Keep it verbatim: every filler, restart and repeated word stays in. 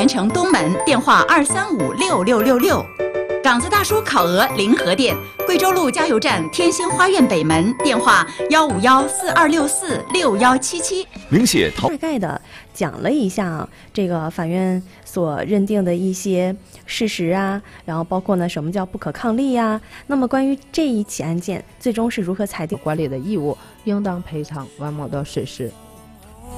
城东门，电话二三五六六六六。港子大叔烤鹅零核店，贵州路加油站天星花苑北门，电话幺五幺四二六四六幺七七。 明写淘大概的讲了一下啊，这个法院所认定的一些事实啊，然后包括呢什么叫不可抗力呀、啊。那么关于这一起案件最终是如何裁定， 管理的义务应当赔偿完某的损失。